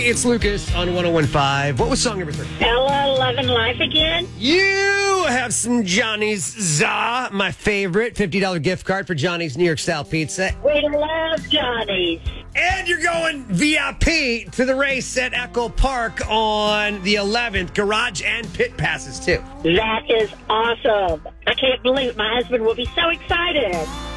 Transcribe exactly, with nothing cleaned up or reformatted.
It's Lucas on one oh one five. What was song number three? Ella Loving Life Again. You have some Johnny's Za, my favorite. fifty dollars gift card for Johnny's New York Style Pizza. We love Johnny's. And you're going V I P to the race at Echo Park on the eleventh. Garage and pit passes, too. That is awesome. I can't believe it. My husband will be so excited.